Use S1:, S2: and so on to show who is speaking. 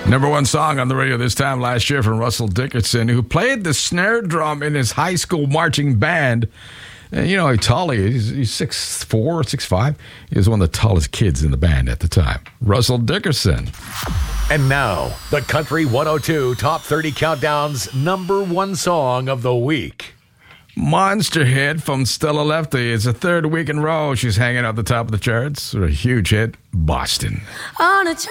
S1: Number one song on the radio this time last year from Russell Dickerson, who played the snare drum in his high school marching band. And you know how tall he is. He's 6'4", 6'5". He was one of the tallest kids in the band at the time. Russell Dickerson.
S2: And now, the Country 102 Top 30 Countdown's number one song of the week.
S1: Monster hit from Stella Lefty. It's the third week in a row she's hanging out the top of the charts. A huge hit, Boston.
S3: On a